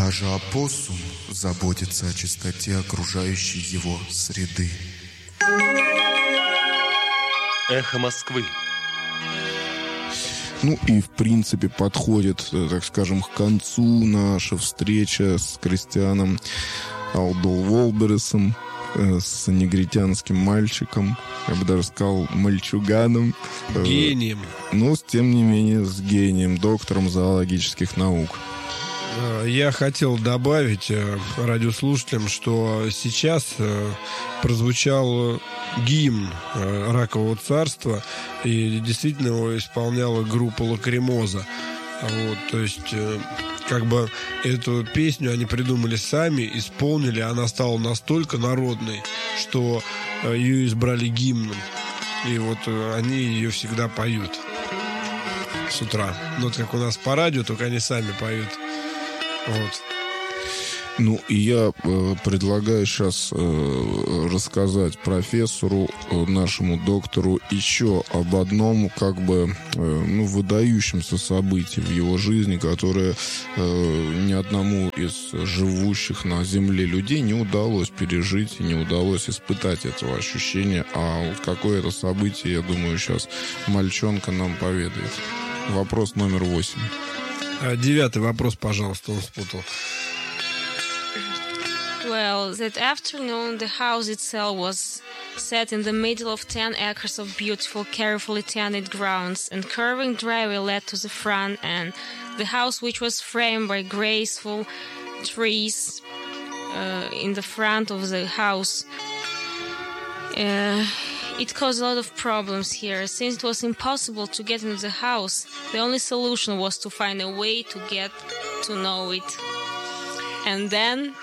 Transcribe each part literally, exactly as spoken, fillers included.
Даже опоссум заботится о чистоте окружающей его среды. Эхо Москвы. Ну и, в принципе, подходит, так скажем, к концу наша встреча с Кристианом Алдол-Волбересом, с негритянским мальчиком, я бы даже сказал, мальчуганом. Гением. Но, тем не менее, с гением, доктором зоологических наук. Я хотел добавить радиослушателям, что сейчас прозвучал гимн «Ракового царства», и действительно его исполняла группа «Лакримоза». Вот, то есть, как бы эту песню они придумали сами, исполнили, она стала настолько народной, что ее избрали гимном. И вот они ее всегда поют с утра. Ну, вот как у нас по радио, только они сами поют. Вот. Ну, и я э, предлагаю сейчас э, рассказать профессору, э, нашему доктору, еще об одном, как бы, э, ну, выдающемся событии в его жизни, которое э, ни одному из живущих на Земле людей не удалось пережить, не удалось испытать этого ощущения. А вот какое это событие, я думаю, сейчас мальчонка нам поведает. Вопрос номер восемь. Девятый вопрос, пожалуйста, он спутал. Well, that afternoon, the house itself was set in the middle of ten acres of beautiful, carefully tended grounds, and curving driveway led to the front, and the house, which was framed by graceful trees uh, in the front of the house, uh, it caused a lot of problems here. Since it was impossible to get into the house, the only solution was to find a way to get to know it. And then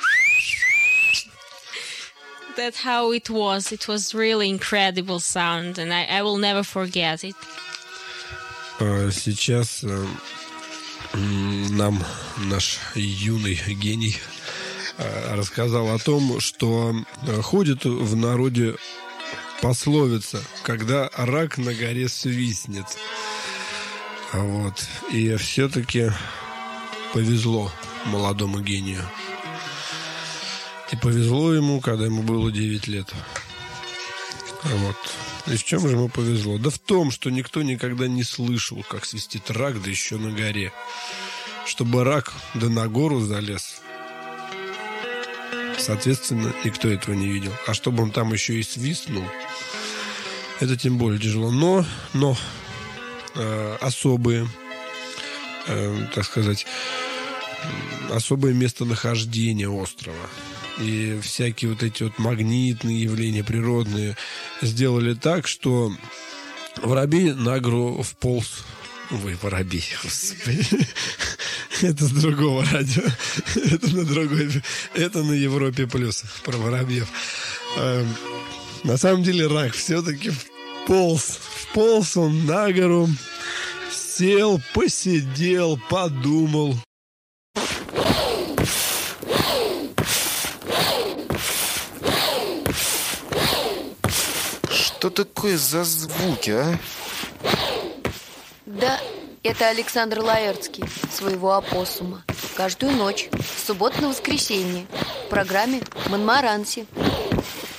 that's how it was. It was really incredible sound, and I, I will never forget it. Сейчас нам наш юный гений рассказал о том, что ходит в народе пословица: когда рак на горе свистнет. Вот. И все-таки повезло молодому гению. И повезло ему, когда ему было девять лет. Вот. И в чем же ему повезло? Да в том, что никто никогда не слышал, как свистит рак, да еще на горе. Чтобы рак да на гору залез, соответственно, никто этого не видел. А чтобы он там еще и свистнул, это тем более тяжело. Но, но э, особые, э, так сказать, особое местонахождение острова и всякие вот эти вот магнитные явления природные сделали так, что воробей на гору вполз. Ой, воробей, господи. Это с другого радио. Это на другой. Это на Европе плюс. Про воробьев. На самом деле рак все-таки вполз. Вполз он на гору. Сел, посидел, подумал. Что такое за звуки, а? Да, это Александр Лаэртский, своего опоссума. Каждую ночь, с субботы на воскресенье, в программе «Монмаранси».